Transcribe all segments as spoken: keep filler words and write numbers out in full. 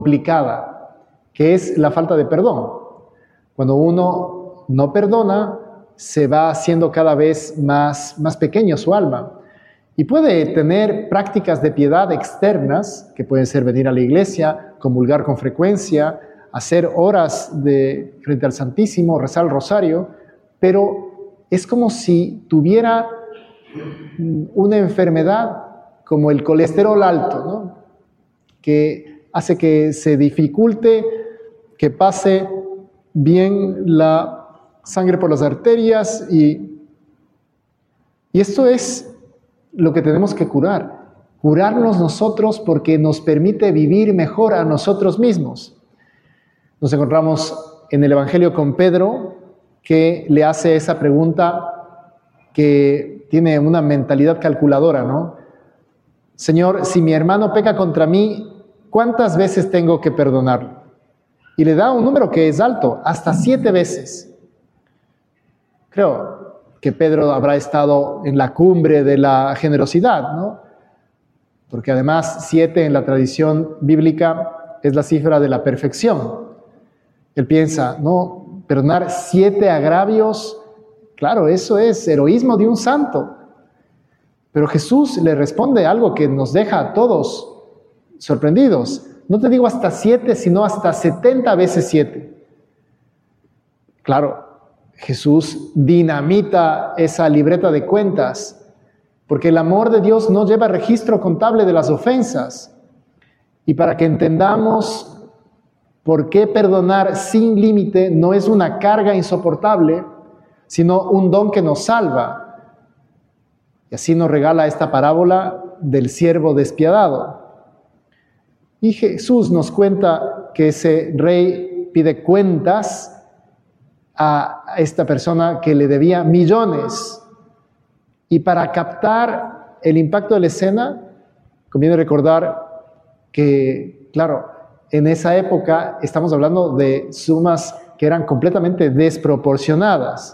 complicada, que es la falta de perdón. Cuando uno no perdona, se va haciendo cada vez más, más pequeño su alma. Y puede tener prácticas de piedad externas, que pueden ser venir a la iglesia, comulgar con frecuencia, hacer horas de, frente al Santísimo, rezar el rosario, pero es como si tuviera una enfermedad como el colesterol alto, ¿no? Que hace que se dificulte que pase bien la sangre por las arterias y, y esto es lo que tenemos que curar. Curarnos nosotros porque nos permite vivir mejor a nosotros mismos. Nos encontramos en el Evangelio con Pedro, que le hace esa pregunta que tiene una mentalidad calculadora, ¿no? Señor, si mi hermano peca contra mí, ¿cuántas veces tengo que perdonarlo? Y le da un número que es alto, hasta siete veces. Creo que Pedro habrá estado en la cumbre de la generosidad, ¿no? Porque además siete en la tradición bíblica es la cifra de la perfección. Él piensa, no, perdonar siete agravios, claro, eso es heroísmo de un santo. Pero Jesús le responde algo que nos deja a todos sorprendidos. No te digo hasta siete, sino hasta setenta veces siete. Claro, Jesús dinamita esa libreta de cuentas, porque el amor de Dios no lleva registro contable de las ofensas. Y para que entendamos por qué perdonar sin límite no es una carga insoportable, sino un don que nos salva. Y así nos regala esta parábola del siervo despiadado. Y Jesús nos cuenta que ese rey pide cuentas a esta persona que le debía millones. Y para captar el impacto de la escena, conviene recordar que, claro, en esa época estamos hablando de sumas que eran completamente desproporcionadas.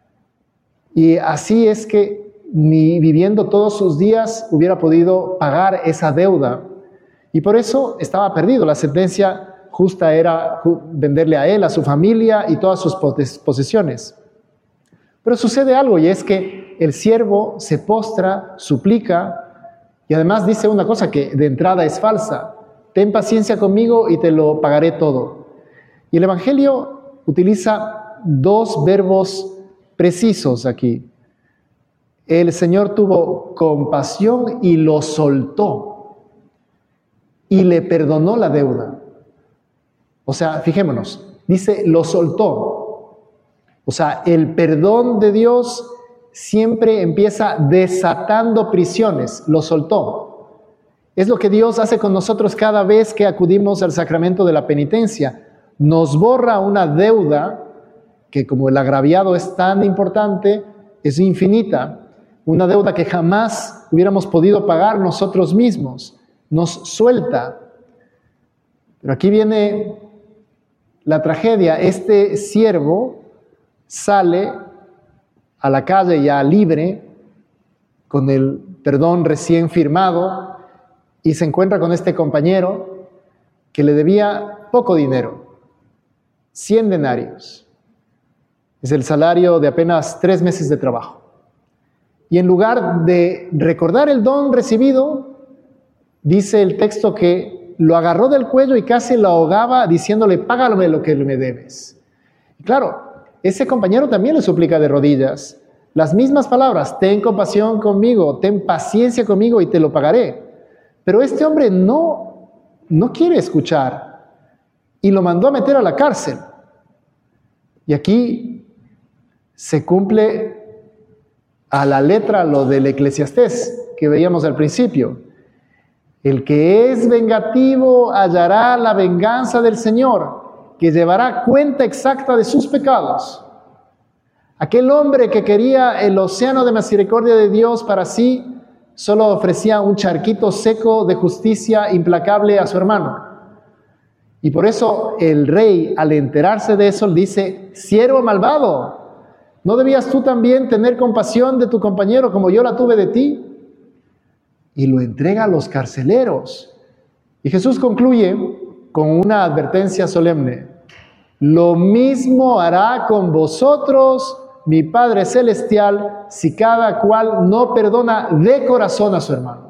Y así es que ni viviendo todos sus días hubiera podido pagar esa deuda. Y por eso estaba perdido. La sentencia justa era venderle a él, a su familia y todas sus posesiones. Pero sucede algo, y es que el siervo se postra, suplica, y además dice una cosa que de entrada es falsa: ten paciencia conmigo y te lo pagaré todo. Y el Evangelio utiliza dos verbos precisos aquí. El Señor tuvo compasión y lo soltó, y le perdonó la deuda. O sea, fijémonos, dice, lo soltó. O sea, el perdón de Dios siempre empieza desatando prisiones, lo soltó. Es lo que Dios hace con nosotros cada vez que acudimos al sacramento de la penitencia. Nos borra una deuda que, como el agraviado es tan importante, es infinita. Una deuda que jamás hubiéramos podido pagar nosotros mismos. Nos suelta. Pero aquí viene la tragedia. Este siervo sale a la calle ya libre, con el perdón recién firmado, y se encuentra con este compañero que le debía poco dinero, cien denarios. Es el salario de apenas tres meses de trabajo. Y en lugar de recordar el don recibido, dice el texto que lo agarró del cuello y casi lo ahogaba diciéndole, págame lo que me debes. Y claro, ese compañero también le suplica de rodillas las mismas palabras: ten compasión conmigo, ten paciencia conmigo y te lo pagaré. Pero este hombre no, no quiere escuchar y lo mandó a meter a la cárcel. Y aquí se cumple a la letra lo del Eclesiastés que veíamos al principio. El que es vengativo hallará la venganza del Señor, que llevará cuenta exacta de sus pecados. Aquel hombre que quería el océano de misericordia de Dios para sí, solo ofrecía un charquito seco de justicia implacable a su hermano. Y por eso el rey, al enterarse de eso, le dice: siervo malvado, ¿no debías tú también tener compasión de tu compañero como yo la tuve de ti? Y lo entrega a los carceleros. Y Jesús concluye con una advertencia solemne. Lo mismo hará con vosotros mi Padre Celestial si cada cual no perdona de corazón a su hermano.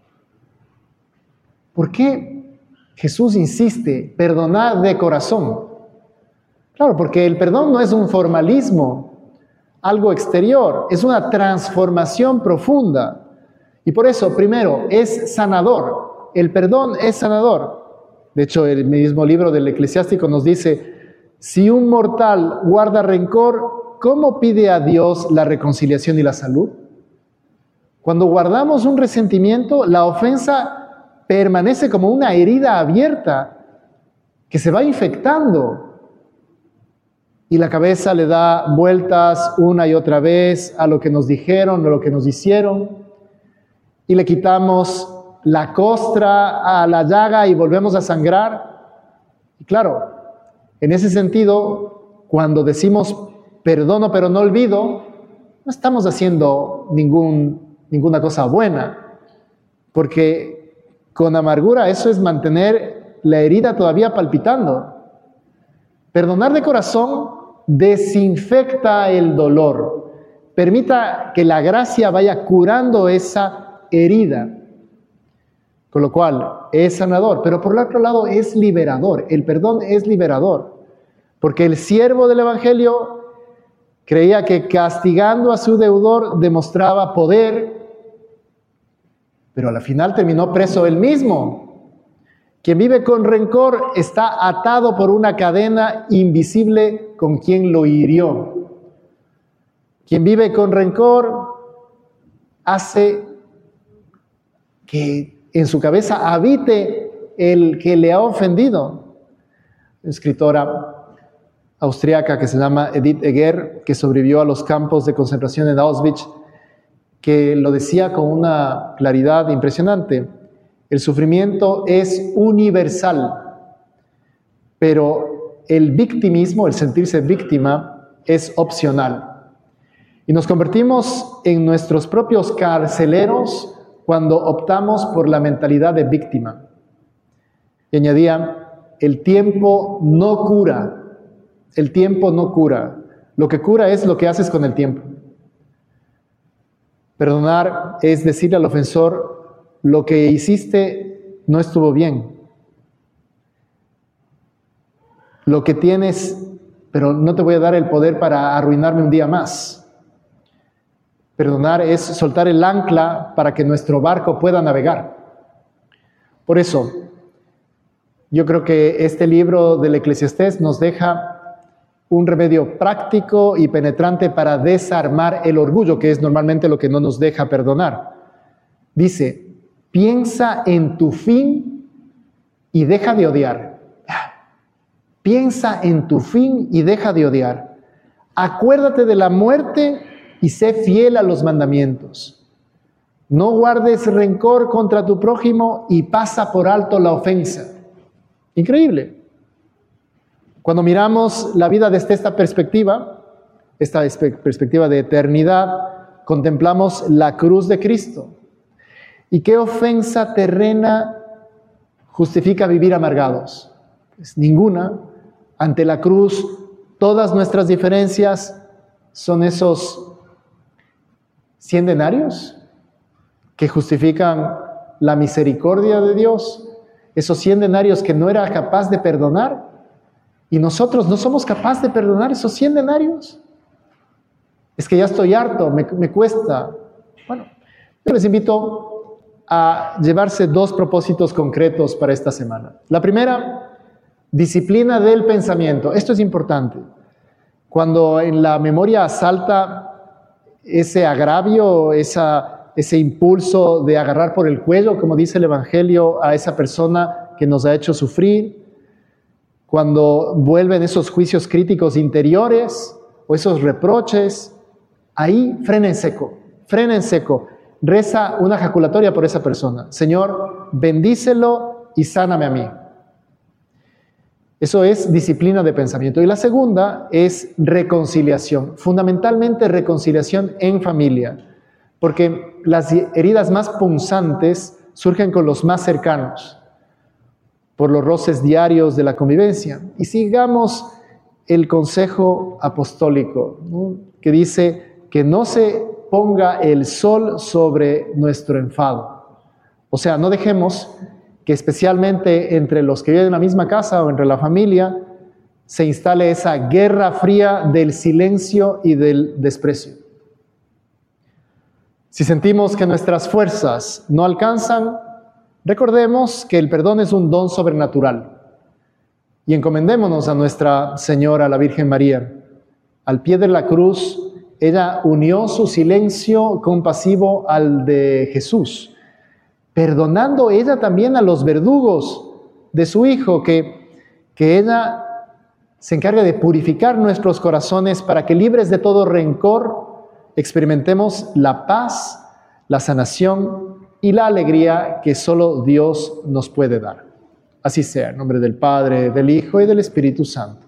¿Por qué Jesús insiste, perdonar de corazón? Claro, porque el perdón no es un formalismo, algo exterior, es una transformación profunda. Y por eso, primero, es sanador. El perdón es sanador. De hecho, el mismo libro del Eclesiástico nos dice, si un mortal guarda rencor, ¿cómo pide a Dios la reconciliación y la salud? Cuando guardamos un resentimiento, la ofensa permanece como una herida abierta que se va infectando. Y la cabeza le da vueltas una y otra vez a lo que nos dijeron, a lo que nos hicieron. Y le quitamos la costra a la llaga y volvemos a sangrar. Y claro, en ese sentido, cuando decimos perdono pero no olvido, no estamos haciendo ningún, ninguna cosa buena, porque con amargura eso es mantener la herida todavía palpitando. Perdonar de corazón desinfecta el dolor, permita que la gracia vaya curando esa herida, con lo cual es sanador, pero por el otro lado es liberador. El perdón es liberador, porque el siervo del Evangelio creía que castigando a su deudor demostraba poder, pero al final terminó preso él mismo. Quien vive con rencor está atado por una cadena invisible con quien lo hirió. Quien vive con rencor hace que en su cabeza habite el que le ha ofendido. Una escritora austriaca que se llama Edith Eger, que sobrevivió a los campos de concentración en Auschwitz, que lo decía con una claridad impresionante. El sufrimiento es universal, pero el victimismo, el sentirse víctima, es opcional. Y nos convertimos en nuestros propios carceleros cuando optamos por la mentalidad de víctima. Y añadía, el tiempo no cura, el tiempo no cura. Lo que cura es lo que haces con el tiempo. Perdonar es decirle al ofensor, lo que hiciste no estuvo bien. Lo que tienes, pero no te voy a dar el poder para arruinarme un día más. Perdonar es soltar el ancla para que nuestro barco pueda navegar. Por eso, yo creo que este libro del Eclesiastés nos deja un remedio práctico y penetrante para desarmar el orgullo, que es normalmente lo que no nos deja perdonar. Dice, piensa en tu fin y deja de odiar. Piensa en tu fin y deja de odiar. Acuérdate de la muerte y sé fiel a los mandamientos. No guardes rencor contra tu prójimo y pasa por alto la ofensa. Increíble. Cuando miramos la vida desde esta perspectiva, esta perspectiva de eternidad, contemplamos la cruz de Cristo. ¿Y qué ofensa terrena justifica vivir amargados? Pues ninguna. Ante la cruz, todas nuestras diferencias son esos cien denarios que justifican la misericordia de Dios, esos cien denarios que no era capaz de perdonar, y nosotros no somos capaces de perdonar esos cien denarios. Es que ya estoy harto, me, me cuesta. Bueno, yo les invito a llevarse dos propósitos concretos para esta semana. La primera, disciplina del pensamiento. Esto es importante. Cuando en la memoria asalta ese agravio, esa, ese impulso de agarrar por el cuello, como dice el Evangelio, a esa persona que nos ha hecho sufrir, cuando vuelven esos juicios críticos interiores o esos reproches, ahí frena en seco, frena en seco. Reza una ejaculatoria por esa persona. Señor, bendícelo y sáname a mí. Eso es disciplina de pensamiento. Y la segunda es reconciliación, fundamentalmente reconciliación en familia, porque las heridas más punzantes surgen con los más cercanos. por los roces diarios de la convivencia. Y sigamos el consejo apostólico, ¿no?, que dice que no se ponga el sol sobre nuestro enfado. O sea, no dejemos que especialmente entre los que viven en la misma casa o entre la familia se instale esa guerra fría del silencio y del desprecio. Si sentimos que nuestras fuerzas no alcanzan, recordemos que el perdón es un don sobrenatural y encomendémonos a Nuestra Señora, la Virgen María. Al pie de la cruz, ella unió su silencio compasivo al de Jesús, perdonando ella también a los verdugos de su Hijo, que, que ella se encarga de purificar nuestros corazones para que, libres de todo rencor, experimentemos la paz, la sanación y la alegría que solo Dios nos puede dar. Así sea, en nombre del Padre, del Hijo y del Espíritu Santo.